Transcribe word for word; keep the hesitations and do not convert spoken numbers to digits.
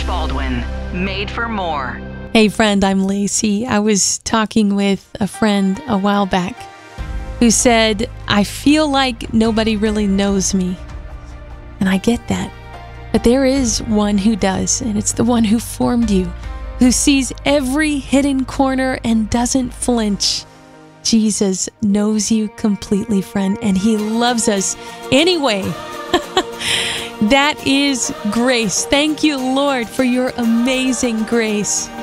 Baldwin, made for more. Hey friend, I'm Lacey. I was talking with a friend a while back who said, I feel like nobody really knows me. And I get that. But there is one who does, and it's the one who formed you, who sees every hidden corner and doesn't flinch. Jesus knows you completely, friend, and he loves us anyway. That is grace. Thank you, Lord, for your amazing grace.